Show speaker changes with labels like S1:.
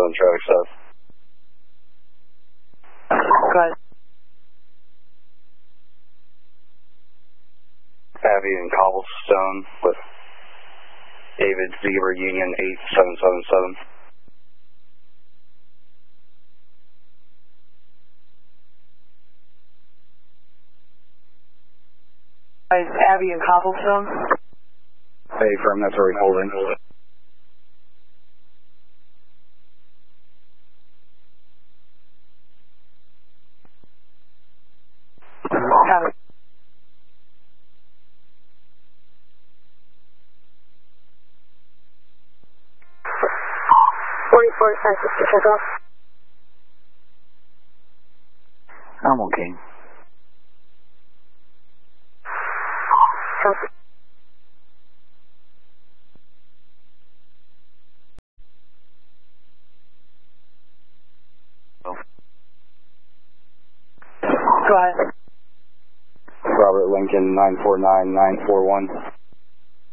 S1: on traffic stop.
S2: Go ahead.
S1: Abbey and Cobblestone with David Zebra Union 8777.
S2: Abbey and Cobblestone?
S1: Hey, firm, that's where we're holding.
S2: Have it.
S3: I'm okay.
S2: Go ahead.
S1: Robert Lincoln 949941.